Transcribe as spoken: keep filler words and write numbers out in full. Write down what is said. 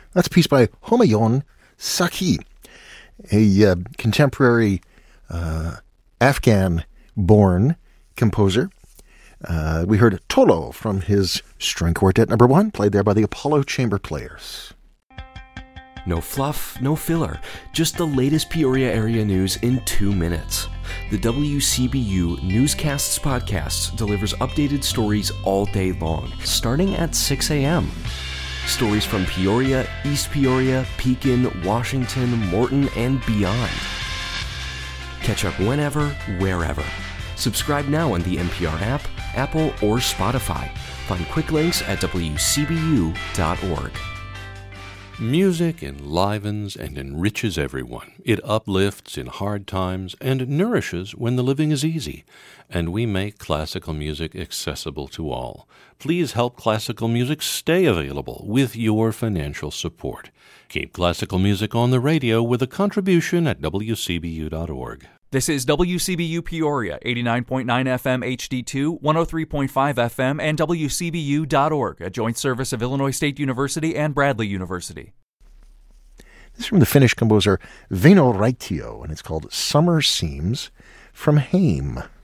That's a piece by Humayun Saki, a uh, contemporary uh, Afghan-born composer. Uh, we heard Tolo from his string quartet number one, played there by the Apollo Chamber Players. No fluff, no filler, just the latest Peoria area news in two minutes. The W C B U Newscasts Podcast delivers updated stories all day long, starting at six a.m. Stories from Peoria, East Peoria, Pekin, Washington, Morton, and beyond. Catch up whenever, wherever. Subscribe now on the N P R app, Apple, or Spotify. Find quick links at w c b u dot org. Music enlivens and enriches everyone. It uplifts in hard times and nourishes when the living is easy. And we make classical music accessible to all. Please help classical music stay available with your financial support. Keep classical music on the radio with a contribution at w c b u dot org. This is W C B U Peoria, eighty-nine point nine F M H D two, one oh three point five F M, and w c b u dot org, a joint service of Illinois State University and Bradley University. This is from the Finnish composer Väinö Raitio, and it's called Summer Seams from Haim.